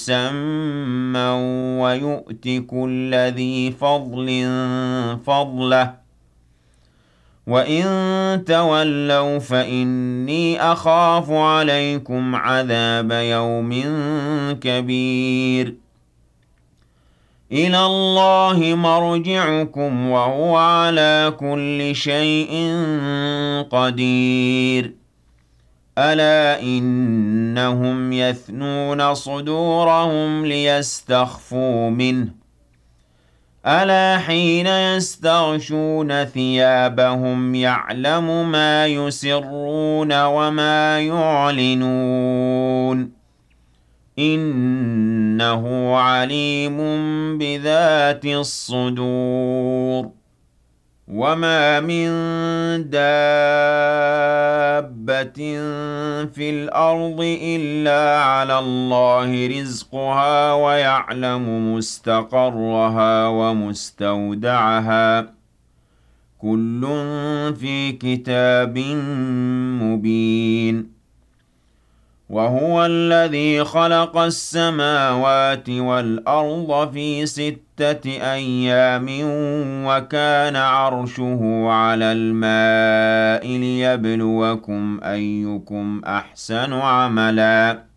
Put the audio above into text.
مسمى ويؤت كل ذي فضل فضله وإن تولوا فإني أخاف عليكم عذاب يوم كبير إلى الله مرجعكم وهو على كل شيء قدير ألا إنهم يثنون صدورهم ليستخفوا منه ألا حين يستغشون ثيابهم يعلم ما يسرون وما يعلنون إنه عليم بذات الصدور وما من دابة في الأرض إلا على الله رزقها ويعلم مستقرها ومستودعها كل في كتاب مبين وهو الذي خلق السماوات والأرض في 6 أيام وكان عرشه على الماء ليبلوكم أيكم أحسن عملا